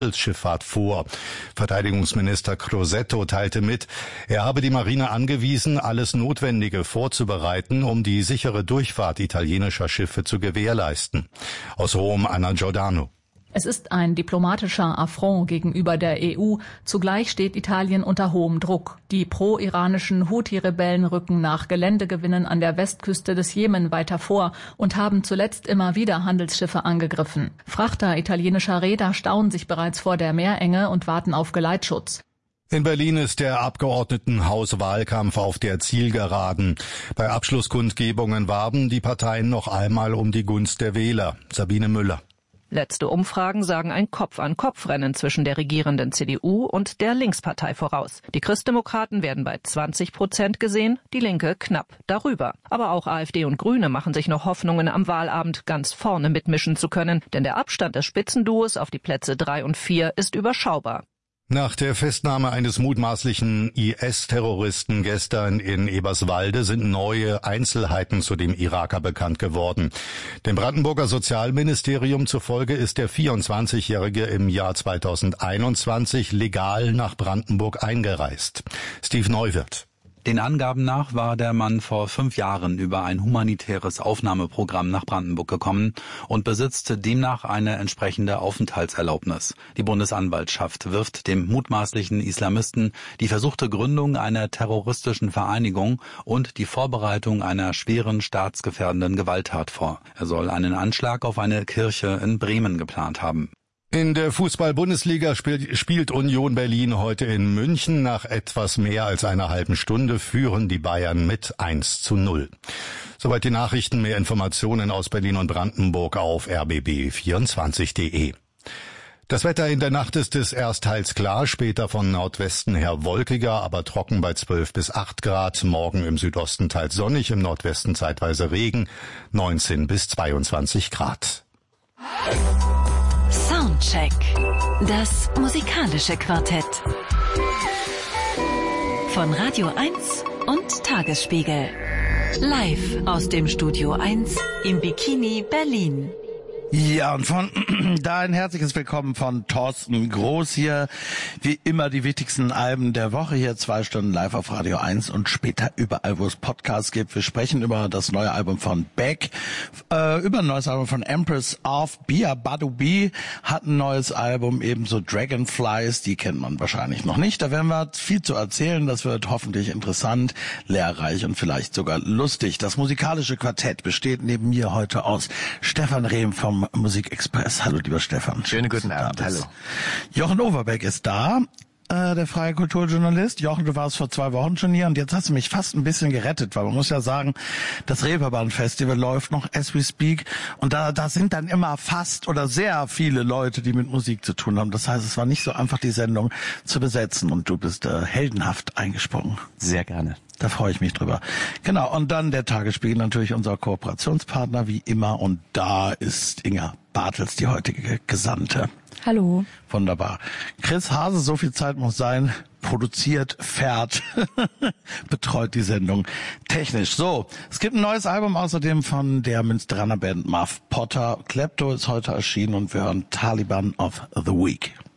Handelsschifffahrt vor. Verteidigungsminister Crosetto teilte mit, er habe die Marine angewiesen, alles Notwendige vorzubereiten, um die sichere Durchfahrt italienischer Schiffe zu gewährleisten. Aus Rom, Anna Giordano. Es ist ein diplomatischer Affront gegenüber der EU. Zugleich steht Italien unter hohem Druck. Die pro-iranischen Houthi-Rebellen rücken nach Geländegewinnen an der Westküste des Jemen weiter vor und haben zuletzt immer wieder Handelsschiffe angegriffen. Frachter italienischer Reeder stauen sich bereits vor der Meerenge und warten auf Geleitschutz. In Berlin ist der Abgeordnetenhauswahlkampf auf der Zielgeraden. Bei Abschlusskundgebungen warben die Parteien noch einmal um die Gunst der Wähler. Sabine Müller. Letzte Umfragen sagen ein Kopf-an-Kopf-Rennen zwischen der regierenden CDU und der Linkspartei voraus. Die Christdemokraten werden bei 20% gesehen, die Linke knapp darüber. Aber auch AfD und Grüne machen sich noch Hoffnungen, am Wahlabend ganz vorne mitmischen zu können, denn der Abstand des Spitzenduos auf die Plätze 3 und 4 ist überschaubar. Nach der Festnahme eines mutmaßlichen IS-Terroristen gestern in Eberswalde sind neue Einzelheiten zu dem Iraker bekannt geworden. Dem Brandenburger Sozialministerium zufolge ist der 24-Jährige im Jahr 2021 legal nach Brandenburg eingereist. Steve Neuwirth. Den Angaben nach war der Mann vor 5 Jahren über ein humanitäres Aufnahmeprogramm nach Brandenburg gekommen und besitzt demnach eine entsprechende Aufenthaltserlaubnis. Die Bundesanwaltschaft wirft dem mutmaßlichen Islamisten die versuchte Gründung einer terroristischen Vereinigung und die Vorbereitung einer schweren staatsgefährdenden Gewalttat vor. Er soll einen Anschlag auf eine Kirche in Bremen geplant haben. In der Fußball-Bundesliga spielt Union Berlin heute in München. Nach etwas mehr als einer halben Stunde führen die Bayern mit 1:0. Soweit die Nachrichten. Mehr Informationen aus Berlin und Brandenburg auf rbb24.de. Das Wetter in der Nacht ist es erst teils klar, später von Nordwesten her wolkiger, aber trocken bei 12 bis 8 Grad. Morgen im Südosten teils sonnig, im Nordwesten zeitweise Regen, 19 bis 22 Grad. Soundcheck. Das musikalische Quartett. Von Radio 1 und Tagesspiegel. Live aus dem Studio 1 im Bikini Berlin. Ja, und von da ein herzliches Willkommen von Thorsten Groß hier. Wie immer die wichtigsten Alben der Woche hier 2 Stunden live auf Radio 1 und später überall, wo es Podcasts gibt. Wir sprechen über das neue Album von Beck, über ein neues Album von Empress of Bia Badubi hat ein neues Album, ebenso Dragonflies, die kennt man wahrscheinlich noch nicht. Da werden wir viel zu erzählen, das wird hoffentlich interessant, lehrreich und vielleicht sogar lustig. Das musikalische Quartett besteht neben mir heute aus Stefan Rehm vom Musikexpress. Hallo, lieber Stefan. Schönen guten Abend. Hallo. Jochen Overbeck ist da, der freie Kulturjournalist. Jochen, du warst vor 2 Wochen schon hier und jetzt hast du mich fast ein bisschen gerettet, weil man muss ja sagen, das Reeperbahn-Festival läuft noch as we speak und da sind dann immer fast oder sehr viele Leute, die mit Musik zu tun haben. Das heißt, es war nicht so einfach, die Sendung zu besetzen und du bist heldenhaft eingesprungen. Sehr gerne. Da freue ich mich drüber. Genau, und dann der Tagesspiegel, natürlich unser Kooperationspartner wie immer. Und da ist Inga Bartels, die heutige Gesandte. Hallo. Wunderbar. Chris Hase, so viel Zeit muss sein, produziert, fährt, betreut die Sendung technisch. So, es gibt ein neues Album außerdem von der Münsteraner Band Muff Potter. Klepto ist heute erschienen und wir hören Taliban of the Week.